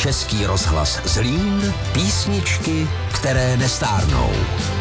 Český rozhlas Zlín, písničky, které nestárnou.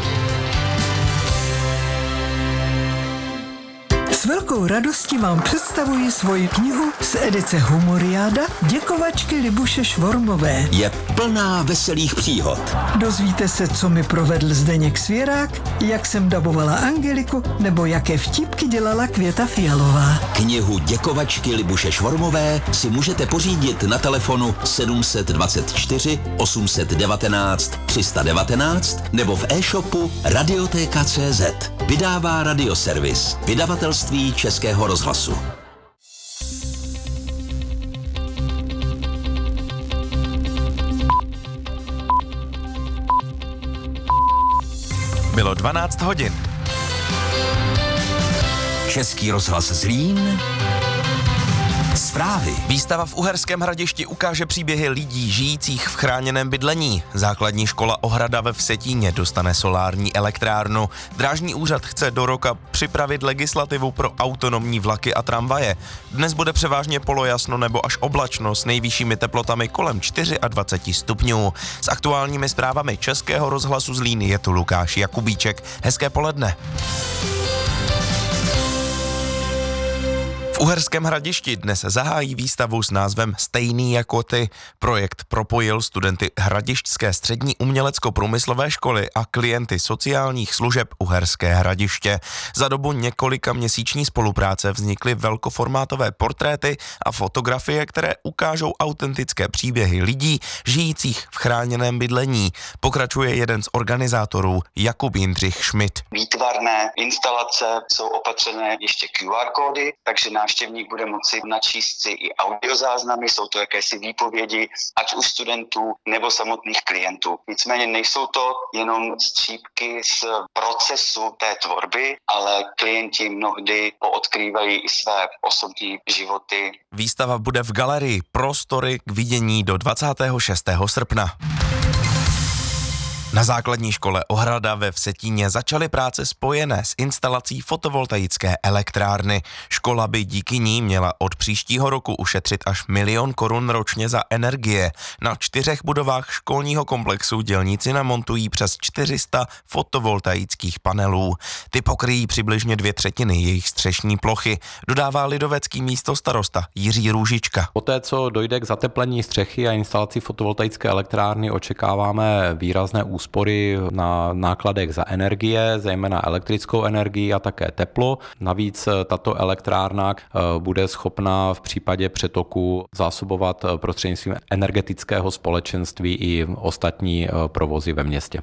S velkou radostí vám představuji svoji knihu z edice Humoriáda Děkovačky Libuše Švormové. Je plná veselých příhod. Dozvíte se, co mi provedl Zdeněk Svěrák, jak jsem dabovala Angeliku, nebo jaké vtípky dělala Květa Fialová. Knihu Děkovačky Libuše Švormové si můžete pořídit na telefonu 724 819 319 nebo v e-shopu Radioteka.cz. Vydává Radioservis, vydavatelství Českého rozhlasu. Bylo 12 hodin. Český rozhlas Zlín. Zprávy. Výstava v Uherském Hradišti ukáže příběhy lidí žijících v chráněném bydlení. Základní škola Ohrada ve Vsetíně dostane solární elektrárnu. Drážní úřad chce do roka připravit legislativu pro autonomní vlaky a tramvaje. Dnes bude převážně polojasno nebo až oblačno s nejvyššími teplotami kolem 24 stupňů. S aktuálními zprávami Českého rozhlasu Zlín je tu Lukáš Jakubíček. Hezké poledne. V Uherském Hradišti dnes zahájí výstavu s názvem Stejný jako ty. Projekt propojil studenty Hradišťské střední umělecko-průmyslové školy a klienty sociálních služeb Uherské Hradiště. Za dobu několika měsíční spolupráce vznikly velkoformátové portréty a fotografie, které ukážou autentické příběhy lidí žijících v chráněném bydlení. Pokračuje jeden z organizátorů Jakub Jindřich Schmidt. Výtvarné instalace jsou opatřené ještě QR kódy, takže návštěvník bude moci načíst si i audiozáznamy, jsou to jakési výpovědi, ať už studentů nebo samotných klientů. Nicméně nejsou to jenom střípky z procesu té tvorby, ale klienti mnohdy poodkrývají i své osobní životy. Výstava bude v galerii Prostory k vidění do 26. srpna. Na základní škole Ohrada ve Vsetíně začaly práce spojené s instalací fotovoltaické elektrárny. Škola by díky ní měla od příštího roku ušetřit až 1 000 000 korun ročně za energie. Na 4 budovách školního komplexu dělníci namontují přes 400 fotovoltaických panelů. Ty pokryjí přibližně 2/3 jejich střešní plochy, dodává lidovecký místostarosta Jiří Růžička. Poté, co dojde k zateplení střechy a instalaci fotovoltaické elektrárny, očekáváme výrazné úspory na nákladech za energie, zejména elektrickou energii a také teplo. Navíc tato elektrárna bude schopna v případě přetoku zásobovat prostřednictvím energetického společenství i ostatní provozy ve městě.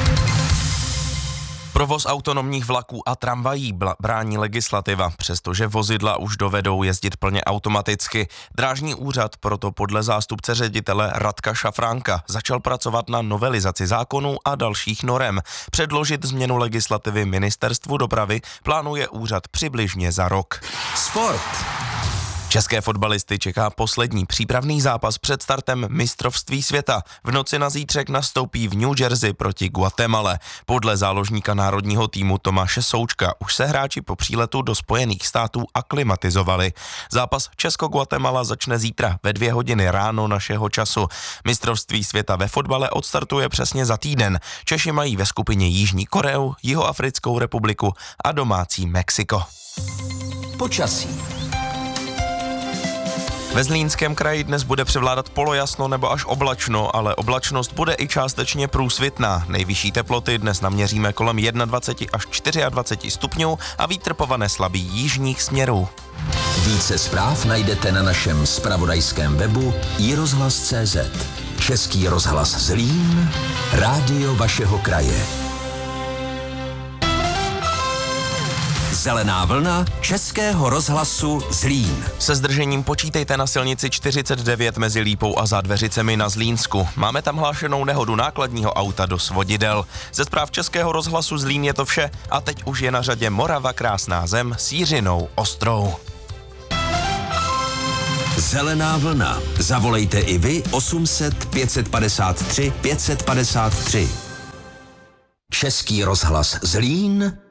Provoz autonomních vlaků a tramvají brání legislativa, přestože vozidla už dovedou jezdit plně automaticky. Drážní úřad proto podle zástupce ředitele Radka Šafránka začal pracovat na novelizaci zákonů a dalších norem. Předložit změnu legislativy Ministerstvu dopravy plánuje úřad přibližně za rok. Sport. České fotbalisty čeká poslední přípravný zápas před startem mistrovství světa. V noci na zítřek nastoupí v New Jersey proti Guatemale. Podle záložníka národního týmu Tomáše Součka už se hráči po příletu do Spojených států aklimatizovali. Zápas Česko-Guatemala začne zítra ve 2 hodiny ráno našeho času. Mistrovství světa ve fotbale odstartuje přesně za týden. Češi mají ve skupině Jižní Koreu, Jihoafrickou republiku a domácí Mexiko. Počasí. Ve Zlínském kraji dnes bude převládat polojasno nebo až oblačno, ale oblačnost bude i částečně průsvitná. Nejvyšší teploty dnes naměříme kolem 21 až 24 stupňů a vítr povane slabý jižních směrů. Více zpráv najdete na našem zpravodajském webu iRozhlas.cz. Český rozhlas Zlín, rádio vašeho kraje. Zelená vlna Českého rozhlasu Zlín. Se zdržením počítejte na silnici 49 mezi Lípou a Zádveřicemi na Zlínsku. Máme tam hlášenou nehodu nákladního auta do svodidel. Ze zpráv Českého rozhlasu Zlín je to vše a teď už je na řadě Morava krásná zem s Jiřinou Ostrou. Zelená vlna. Zavolejte i vy 800 553 553. Český rozhlas Zlín,